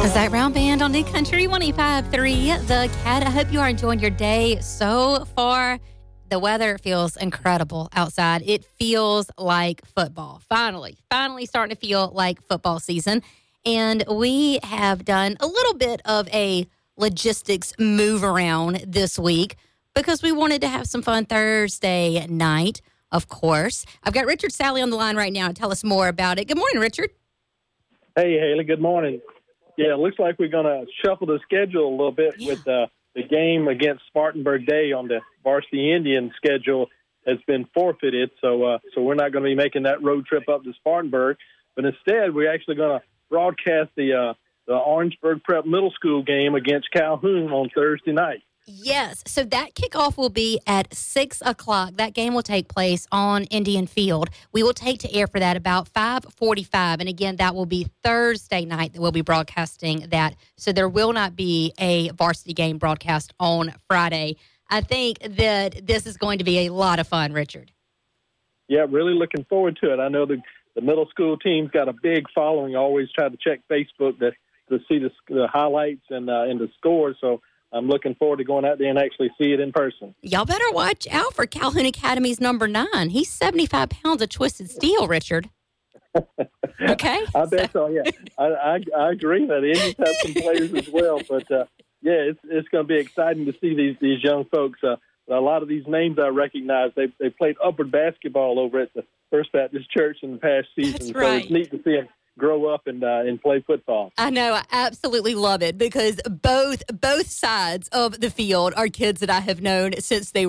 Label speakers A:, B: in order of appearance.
A: Zach Brown Band on New Country 105.3 The Cat. I hope you are enjoying your day so far. The weather feels incredible outside. It feels like football. Finally starting to feel like football season. And we have done a little bit of a logistics move around this week because we wanted to have some fun Thursday night, of course. I've got Richard Sally on the line right now to tell us more about it. Good morning, Richard.
B: Hey, Haley. Good morning. Yeah, it looks like we're going to shuffle the schedule a little bit with the game against Spartanburg Day on the Varsity Indian schedule has been forfeited. So we're not going to be making that road trip up to Spartanburg. But instead, we're actually going to broadcast the Orangeburg Prep Middle School game against Calhoun on Thursday night.
A: Yes. So that kickoff will be at 6 o'clock. That game will take place on Indian Field. We will take to air for that about 5:45. And again, that will be Thursday night that we'll be broadcasting that. So there will not be a varsity game broadcast on Friday. I think that this is going to be a lot of fun, Richard.
B: Yeah, really looking forward to it. I know the middle school team's got a big following. I always try to check Facebook to see the highlights and the scores. So I'm looking forward to going out there and actually see it in person.
A: Y'all better watch out for Calhoun Academy's number 9. He's 75 pounds of twisted steel, Richard. Okay?
B: I bet so, yeah. I agree that the Indians have some players as well. But, yeah, it's going to be exciting to see these young folks. A lot of these names I recognize. They played upward basketball over at the First Baptist Church in the past season.
A: That's right.
B: So it's neat to see them grow up and play football.
A: I know. I absolutely love it because both sides of the field are kids that I have known since they